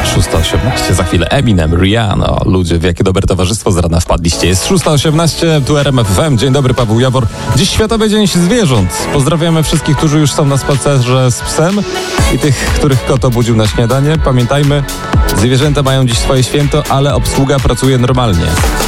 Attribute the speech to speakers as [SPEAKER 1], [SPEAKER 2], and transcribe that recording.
[SPEAKER 1] 6:18, za chwilę Eminem, Rihanna. Ludzie, w jakie dobre towarzystwo z rana wpadliście. Jest 6:18, tu RMF FM. Dzień dobry, Paweł Jawor. Dziś Światowy Dzień Zwierząt. Pozdrawiamy wszystkich, którzy już są na spacerze z psem i tych, których kot obudził na śniadanie. Pamiętajmy, zwierzęta mają dziś swoje święto, ale obsługa pracuje normalnie.